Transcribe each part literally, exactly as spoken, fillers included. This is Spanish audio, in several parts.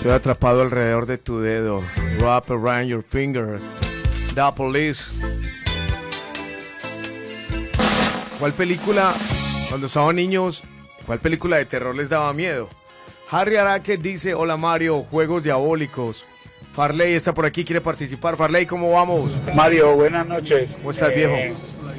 Estoy atrapado alrededor de tu dedo. Wrap around your finger. The Police. ¿Cuál película, cuando estaban niños, cuál película de terror les daba miedo? Harry Araque dice, hola Mario, juegos diabólicos. Farley está por aquí, quiere participar. Farley, ¿cómo vamos? Mario, buenas noches. ¿Cómo estás, eh, viejo?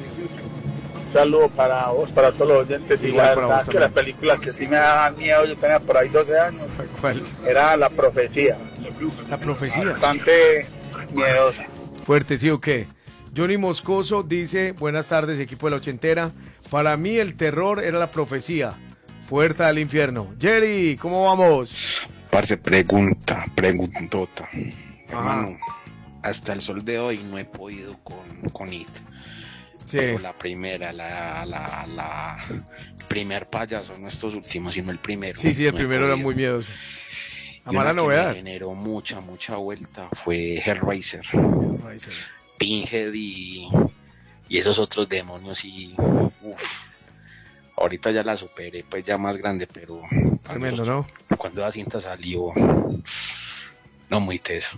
Un saludo para vos, para todos los oyentes. Y Igual la para verdad vos que la también. película que sí me daba miedo, yo tenía por ahí doce años, ¿Cuál? era La Profecía. La Profecía. Bastante miedosa. Fuerte, ¿sí o qué? Johnny Moscoso dice, buenas tardes, equipo de la ochentera. Para mí el terror era La Profecía. Puerta al infierno. Jerry, ¿cómo vamos? Parce, pregunta, preguntota. Ajá. Hermano, hasta el sol de hoy no he podido con, con It. Sí. Pero la primera, la, la, la primer payaso, no estos últimos, sino el primero. Sí, sí, el no he primero era podido. muy miedoso. A Y mala una que novedad. me generó mucha, mucha vuelta fue Hellraiser, Pinhead y, y esos otros demonios y uf, ahorita ya la superé, pues ya más grande, pero Tremendo, cuando, ¿no? cuando la cinta salió, no muy teso.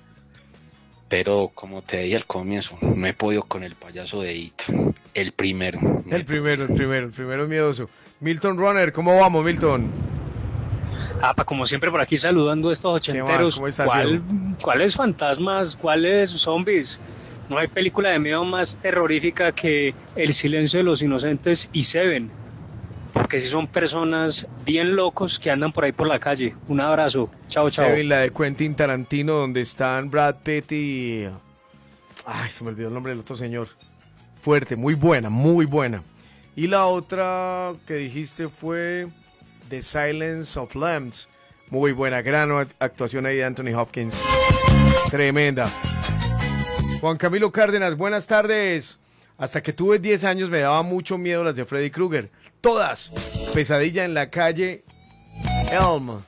Pero como te dije al comienzo, no he podido con el payaso de It, el primero. El primero, el primero, el primero es miedoso. Milton Runner, ¿cómo vamos, Milton? Ah, pa, como siempre por aquí saludando a estos ochenteros. ¿Cómo estás, ¿Cuál, viejo? ¿Cuáles fantasmas? ¿Cuáles zombies? No hay película de miedo más terrorífica que El silencio de los inocentes y Seven. Porque si son personas bien locos que andan por ahí por la calle. Un abrazo. Chao, chao. Seven, la de Quentin Tarantino, donde están Brad Pitt y... Ay, se me olvidó el nombre del otro señor. Fuerte, muy buena, muy buena. Y la otra que dijiste fue The Silence of Lambs. Muy buena, gran actuación ahí de Anthony Hopkins. Tremenda. Juan Camilo Cárdenas, buenas tardes. Hasta que tuve diez años me daba mucho miedo las de Freddy Krueger. Todas. Pesadilla en la calle Elm.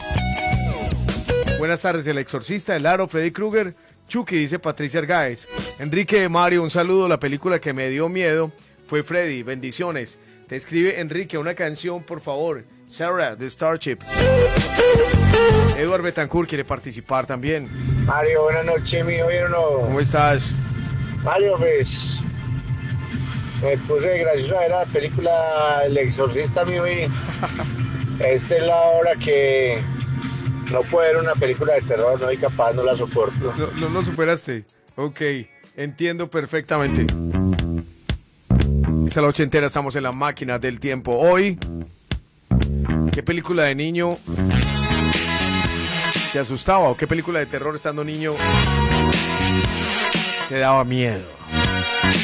Buenas tardes, El Exorcista, El Aro, Freddy Krueger, Chucky, dice Patricia Argáez. Enrique de Mario, un saludo. La película que me dio miedo fue Freddy. Bendiciones. Te escribe Enrique una canción, por favor. Sarah, de Starship. Eduard Betancourt quiere participar también. Mario, buenas noches, mío, ¿bien o no? ¿Cómo estás? Mario, pues, me puse gracioso a ver la película El Exorcista, mío, y esta es la hora que no puedo ver una película de terror, no soy capaz, no la soporto. No, no lo superaste. Ok, entiendo perfectamente. Esta es la ochentera, estamos en la máquina del tiempo. Hoy, ¿qué película de niño te asustaba o qué película de terror estando niño te daba miedo?